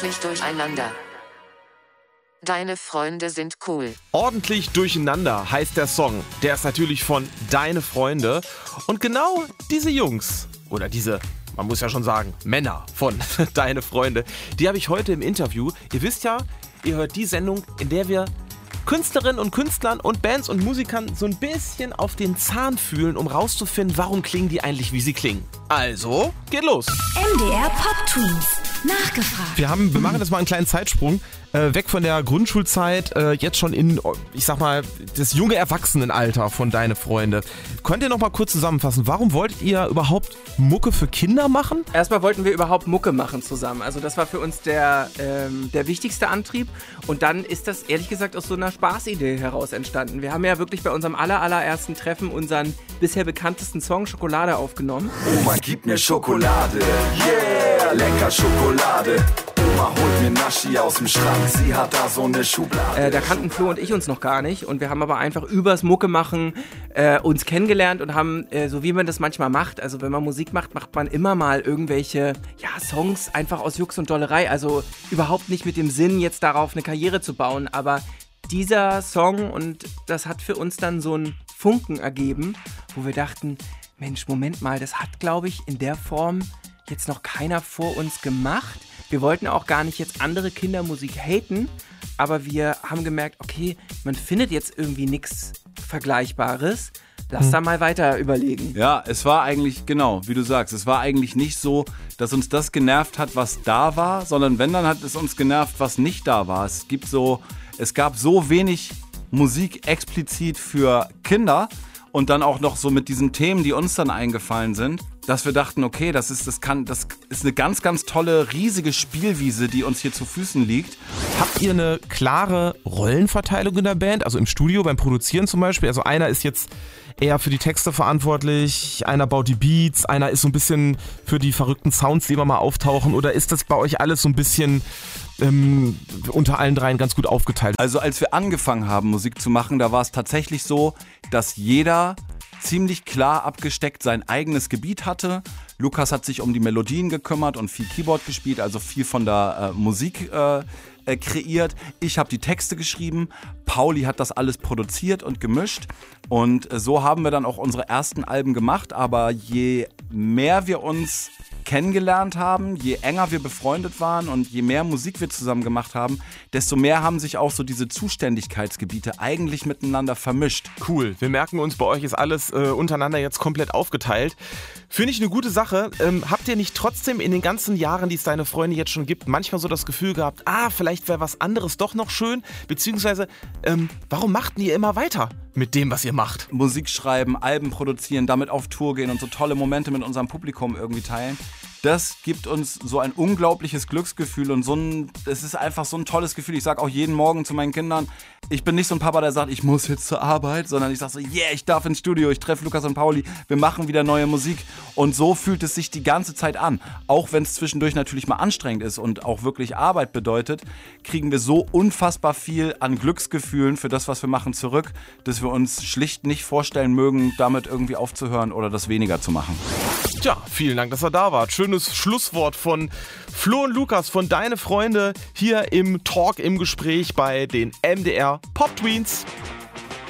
ordentlich durcheinander. Deine Freunde sind cool. Ordentlich durcheinander heißt der Song. Der ist natürlich von Deine Freunde. Und genau diese Jungs, oder diese, man muss ja schon sagen, Männer von Deine Freunde, die habe ich heute im Interview. Ihr wisst ja, ihr hört die Sendung, in der wir Künstlerinnen und Künstlern und Bands und Musikern so ein bisschen auf den Zahn fühlen, um rauszufinden, warum klingen die eigentlich, wie sie klingen. Also, geht los. MDR Pop Twins. Nachgefragt. Wir machen jetzt mal einen kleinen Zeitsprung. Weg von der Grundschulzeit, jetzt schon in, ich sag mal, das junge Erwachsenenalter von Deine Freunde. Könnt ihr noch mal kurz zusammenfassen, warum wolltet ihr überhaupt Mucke für Kinder machen? Erstmal wollten wir überhaupt Mucke machen zusammen. Also das war für uns der wichtigste Antrieb. Und dann ist das ehrlich gesagt aus so einer Spaßidee heraus entstanden. Wir haben ja wirklich bei unserem allerersten Treffen unseren bisher bekanntesten Song Schokolade aufgenommen. Oma, gib mir Schokolade, yeah, lecker Schokolade. Oma holt mir Naschi aus dem Schrank, sie hat da so eine Schublade. Da kannten Flo und ich uns noch gar nicht und wir haben aber einfach übers Mucke machen uns kennengelernt und haben, so wie man das manchmal macht, also wenn man Musik macht, macht man immer mal irgendwelche Songs einfach aus Jux und Dollerei, also überhaupt nicht mit dem Sinn, jetzt darauf eine Karriere zu bauen, aber dieser Song, und das hat für uns dann so einen Funken ergeben, wo wir dachten, Mensch, Moment mal, das hat, glaube ich, in der Form jetzt noch keiner vor uns gemacht. Wir wollten auch gar nicht jetzt andere Kindermusik haten, aber wir haben gemerkt, okay, man findet jetzt irgendwie nichts Vergleichbares. Lass da mal weiter überlegen. Ja, es war eigentlich, genau, wie du sagst, es war eigentlich nicht so, dass uns das genervt hat, was da war, sondern wenn, dann hat es uns genervt, was nicht da war. Es gab so wenig Musik explizit für Kinder und dann auch noch so mit diesen Themen, die uns dann eingefallen sind, dass wir dachten, okay, das ist eine ganz, ganz tolle, riesige Spielwiese, die uns hier zu Füßen liegt. Habt ihr eine klare Rollenverteilung in der Band? Also im Studio, beim Produzieren zum Beispiel? Also einer ist jetzt eher für die Texte verantwortlich, einer baut die Beats, einer ist so ein bisschen für die verrückten Sounds, die immer mal auftauchen, oder ist das bei euch alles so ein bisschen unter allen dreien ganz gut aufgeteilt? Also als wir angefangen haben, Musik zu machen, da war es tatsächlich so, dass jeder ziemlich klar abgesteckt sein eigenes Gebiet hatte. Lukas hat sich um die Melodien gekümmert und viel Keyboard gespielt, also viel von der Musik kreiert. Ich habe die Texte geschrieben, Pauli hat das alles produziert und gemischt und so haben wir dann auch unsere ersten Alben gemacht, aber je mehr wir uns kennengelernt haben, je enger wir befreundet waren und je mehr Musik wir zusammen gemacht haben, desto mehr haben sich auch so diese Zuständigkeitsgebiete eigentlich miteinander vermischt. Cool, wir merken uns, bei euch ist alles untereinander jetzt komplett aufgeteilt. Finde ich eine gute Sache. Habt ihr nicht trotzdem in den ganzen Jahren, die es Deine Freunde jetzt schon gibt, manchmal so das Gefühl gehabt, vielleicht wäre was anderes doch noch schön? Beziehungsweise, warum macht ihr immer weiter mit dem, was ihr macht? Musik schreiben, Alben produzieren, damit auf Tour gehen und so tolle Momente mit unserem Publikum irgendwie teilen. Das gibt uns so ein unglaubliches Glücksgefühl und es ist einfach so ein tolles Gefühl. Ich sage auch jeden Morgen zu meinen Kindern, ich bin nicht so ein Papa, der sagt, ich muss jetzt zur Arbeit, sondern ich sage so, yeah, ich darf ins Studio, ich treffe Lukas und Pauli, wir machen wieder neue Musik. Und so fühlt es sich die ganze Zeit an. Auch wenn es zwischendurch natürlich mal anstrengend ist und auch wirklich Arbeit bedeutet, kriegen wir so unfassbar viel an Glücksgefühlen für das, was wir machen, zurück, dass wir uns schlicht nicht vorstellen mögen, damit irgendwie aufzuhören oder das weniger zu machen. Tja, vielen Dank, dass ihr da wart. Schönes Schlusswort von Flo und Lukas von Deine Freunde hier im Talk, im Gespräch bei den MDR Pop Twins.